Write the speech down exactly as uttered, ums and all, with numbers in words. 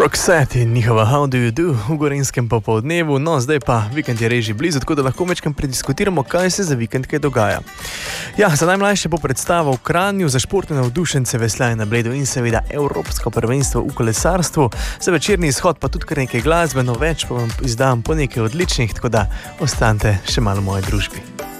Roxette in njihova How do you do v Gorenjskem popoldnevu, no zdaj pa vikend je reži blizu, tako da lahko večkrat prediskutiramo, kaj se za vikend kaj dogaja. Ja, za najmlajše bo predstava v Kranju, za športne navdušence veslanje na Bledu in seveda Evropsko prvenstvo v kolesarstvu, za večerni izhod pa tudi kar nekaj glasbe, no več pa vam izdam po nekaj odličnih, tako da ostanite še malo v moji družbi.